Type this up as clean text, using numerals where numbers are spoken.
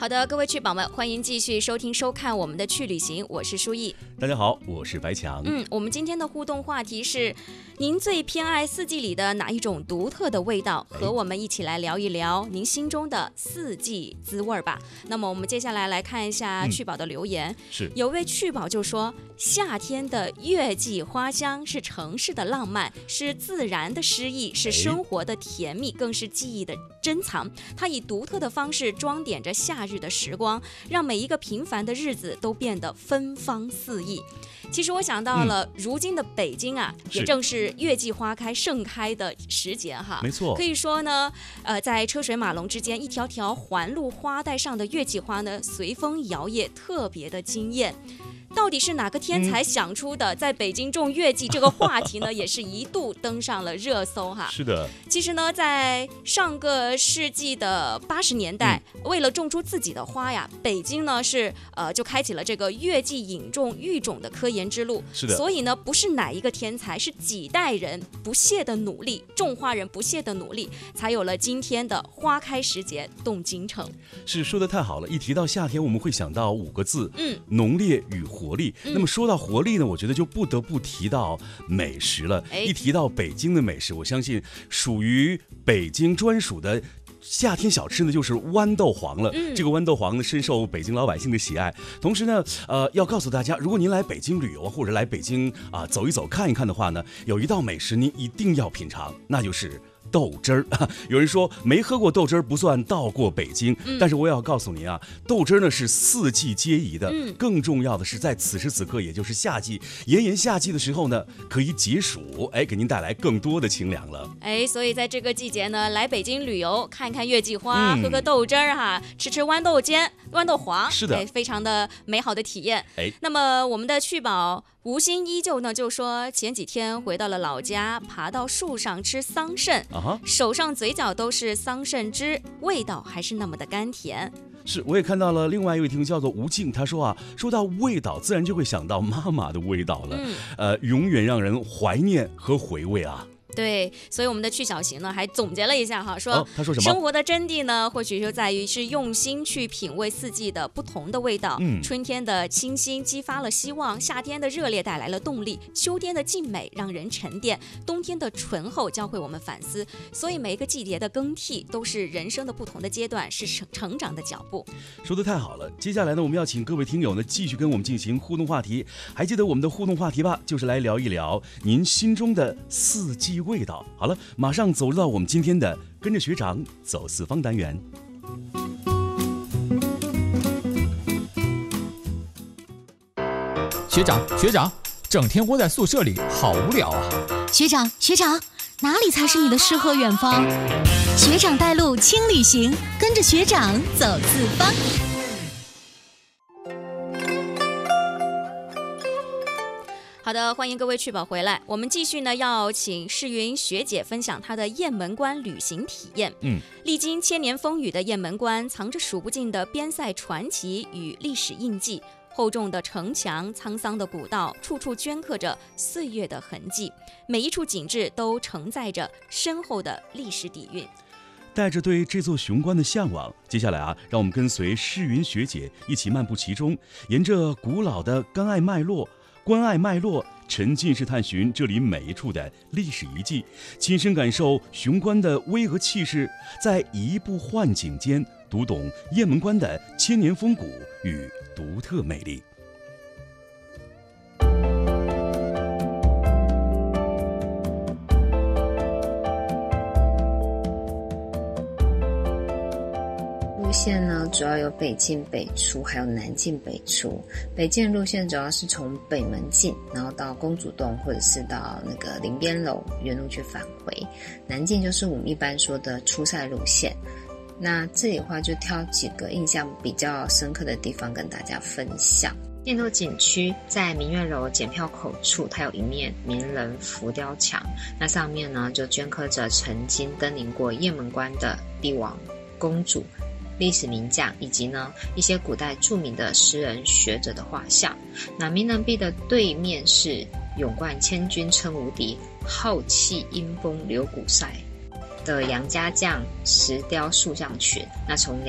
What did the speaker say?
好的，各位趣宝们，欢迎继续收听收看我们的趣旅行，我是舒毅。 大家好，我是白强。 我们今天的互动话题是：您最偏爱四季里的哪一种独特的味道？和我们一起来聊一聊您心中的四季滋味吧。那么我们接下来来看一下趣宝的留言。 是有位趣宝就说，夏天的月季花香是城市的浪漫，是自然的诗意，是生活的甜蜜，更是记忆的珍藏。它以独特的方式装点着夏日的时光，让每一个平凡的日子都变得芬芳四溢。其实我想到了，如今的北京啊，也正是月季花开盛开的时节哈。 没错， 可以说呢，在车水马龙之间，一条条环路花带上的月季花呢，随风摇曳，特别的惊艳。到底是哪个天才想出的在北京种月季这个话题呢？也是一度登上了热搜哈。 是的， 其实呢，在上个世纪的80年代，为了种出自己的花呀，北京呢是就开启了这个月季引种育种的科研之路。 是的， 所以呢，不是哪一个天才，是几代人不懈的努力，种花人不懈的努力，才有了今天的花开时节动京城。 是说的太好了，一提到夏天，我们会想到5个字，浓烈与活力。那么说到活力呢，我觉得就不得不提到美食了。一提到北京的美食，我相信属于北京专属的夏天小吃呢，就是豌豆黄了。这个豌豆黄呢，深受北京老百姓的喜爱。同时呢，要告诉大家，如果您来北京旅游或者来北京走一走看一看的话呢，有一道美食您一定要品尝，那就是豆汁儿。有人说没喝过豆汁儿不算到过北京，但是我也要告诉您啊，豆汁儿呢是4季皆宜的。更重要的是，在此时此刻，也就是夏季，炎炎夏季的时候呢，可以解暑，给您带来更多的清凉了。 所以在这个季节呢，来北京旅游，看看月季花，喝喝豆汁儿哈，吃吃豌豆尖、豌豆黄， 是的， 非常的美好的体验。那么我们的趣宝吴昕依旧呢，就说前几天回到了老家，爬到树上吃桑葚，手上嘴角都是桑葚汁，味道还是那么的甘甜。 是，我也看到了另外一位听众叫做吴静，他说说到味道，自然就会想到妈妈的味道了，永远让人怀念和回味啊。 对，所以我们的趣小行呢还总结了一下哈，说他说什么？ 生活的真谛呢，或许就在于是用心去品味四季的不同的味道。春天的清新激发了希望，夏天的热烈带来了动力，秋天的静美让人沉淀，冬天的醇厚教会我们反思。所以每一个季节的更替都是人生的不同的阶段，是成长的脚步。 说得太好了，接下来呢，我们要请各位听友呢继续跟我们进行互动话题。还记得我们的互动话题吧？就是来聊一聊您心中的四季味道。好了，马上走入到我们今天的跟着学长走四方单元。 学长，整天窝在宿舍里好无聊啊。 学长，哪里才是你的诗和远方？学长带路轻旅行，跟着学长走四方。 好的，欢迎各位趣宝回来。我们继续呢，要请世云学姐分享她的雁门关旅行体验。历经千年风雨的雁门关，藏着数不尽的边塞传奇与历史印记。厚重的城墙，沧桑的古道，处处镌刻着岁月的痕迹，每一处景致都承载着深厚的历史底蕴。 带着对这座雄关的向往，接下来让我们跟随世云学姐一起漫步其中，沿着古老的关爱脉络，沉浸式探寻这里每一处的历史遗迹，亲身感受雄关的巍峨气势，在移步换景间读懂雁门关的千年风骨与独特魅力。 路线呢，主要有北进北出，还有南进北出。北进路线主要是从北门进，然后到公主洞，或者是到那个林边楼原路去返回。南进就是我们一般说的出塞路线。那这里的话就挑几个印象比较深刻的地方跟大家分享。雁头景区在明月楼检票口处，它有一面名人浮雕墙，那上面呢就镌刻着曾经登临过雁门关的帝王、公主、历史名将，以及呢一些古代著名的诗人学者的画像。那名人壁的对面是勇冠千军称无敌，浩气阴风流古塞的杨家将石雕塑像群。那从